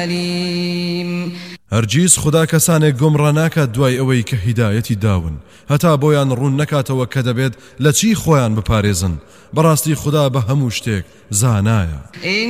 عليم. هەرگیز خدا کەسانێک گۆمڕا ناکات دوای ئەوەی کە هیدایەتی داون هەتا بۆیان ڕوون نەکاتەوە کە دەبێت لە چی خۆیان بپارێزن. بەڕاستی خدا بە هەموو شتێک زانایە.